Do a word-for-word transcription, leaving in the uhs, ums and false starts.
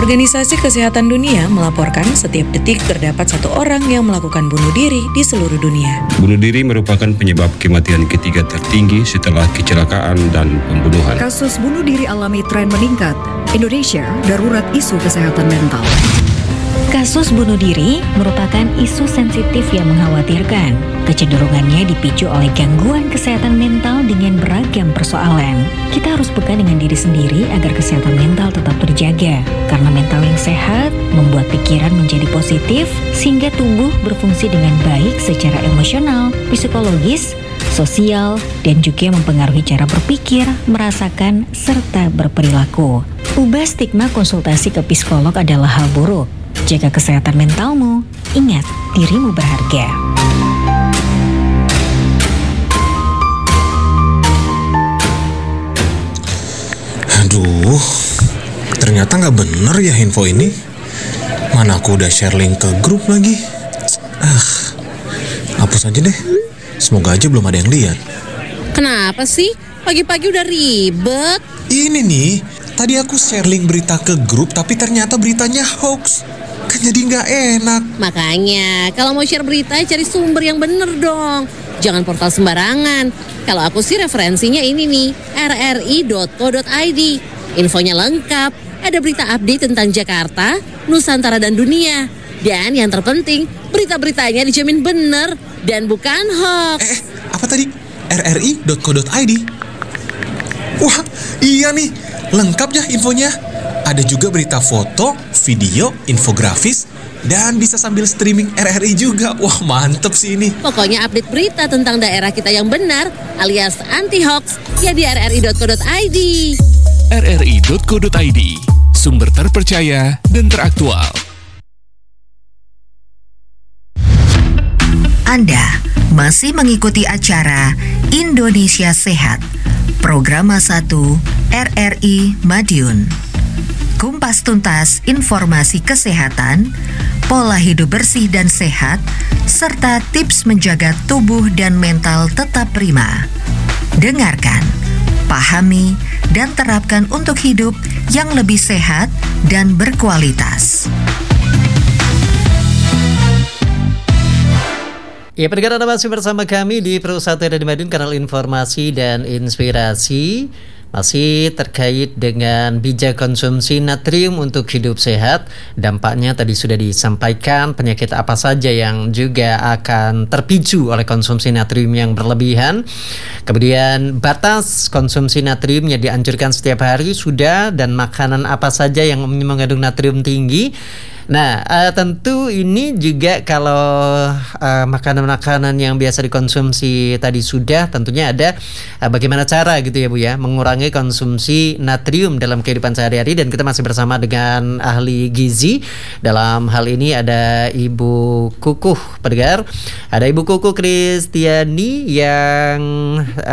Organisasi Kesehatan Dunia melaporkan setiap detik terdapat satu orang yang melakukan bunuh diri di seluruh dunia. Bunuh diri merupakan penyebab kematian ketiga tertinggi setelah kecelakaan dan pembunuhan. Kasus bunuh diri alami tren meningkat. Indonesia darurat isu kesehatan mental. Kasus bunuh diri merupakan isu sensitif yang mengkhawatirkan. Kecenderungannya dipicu oleh gangguan kesehatan mental dengan beragam persoalan. Kita harus peka dengan diri sendiri agar kesehatan mental tetap terjaga. Karena mental yang sehat membuat pikiran menjadi positif sehingga tubuh berfungsi dengan baik secara emosional, psikologis, sosial, dan juga mempengaruhi cara berpikir, merasakan, serta berperilaku. Ubah stigma konsultasi ke psikolog adalah hal buruk. Jaga kesehatan mentalmu, ingat dirimu berharga. Aduh, ternyata nggak bener ya info ini. Mana aku udah share link ke grup lagi. Ah, hapus aja deh. Semoga aja belum ada yang lihat. Kenapa sih? Pagi-pagi udah ribet. Ini nih, tadi aku share link berita ke grup tapi ternyata beritanya hoax. Kan jadi nggak enak. Makanya, kalau mau share berita, cari sumber yang bener dong. Jangan portal sembarangan. Kalau aku sih referensinya ini nih, r r i dot co dot i d. Infonya lengkap, ada berita update tentang Jakarta, Nusantara, dan dunia. Dan yang terpenting, berita-beritanya dijamin bener dan bukan hoax. Eh, apa tadi? r r i dot co dot i d. Wah, iya nih, lengkap ya infonya. Ada juga berita foto, video, infografis, dan bisa sambil streaming R R I juga. Wah, mantep sih ini. Pokoknya update berita tentang daerah kita yang benar alias anti-hoax ya di r r i dot co dot i d. r r i dot co dot i d, sumber terpercaya dan teraktual. Anda masih mengikuti acara Indonesia Sehat, Program satu R R I Madiun. Kumpas tuntas informasi kesehatan, pola hidup bersih dan sehat, serta tips menjaga tubuh dan mental tetap prima. Dengarkan, pahami, dan terapkan untuk hidup yang lebih sehat dan berkualitas. Ya, pendengar, Anda masih bersama kami di Pro satu Radio Madiun, kanal informasi dan inspirasi. Masih terkait dengan bijak konsumsi natrium untuk hidup sehat. Dampaknya tadi sudah disampaikan, penyakit apa saja yang juga akan terpicu oleh konsumsi natrium yang berlebihan. Kemudian batas konsumsi natrium yang dianjurkan setiap hari sudah, dan makanan apa saja yang mengandung natrium tinggi. Nah, uh, tentu ini juga kalau uh, makanan-makanan yang biasa dikonsumsi tadi sudah, tentunya ada uh, bagaimana cara gitu ya Bu ya, mengurangi konsumsi natrium dalam kehidupan sehari-hari. Dan kita masih bersama dengan ahli gizi. Dalam hal ini ada Ibu Kukuh, pendengar. Ada Ibu Kukuh Kristiani yang